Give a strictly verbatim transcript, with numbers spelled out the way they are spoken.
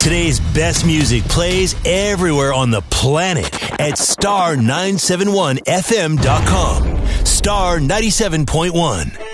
Today's best music plays everywhere on the planet at star nine seven one f m dot com. Star ninety-seven point one.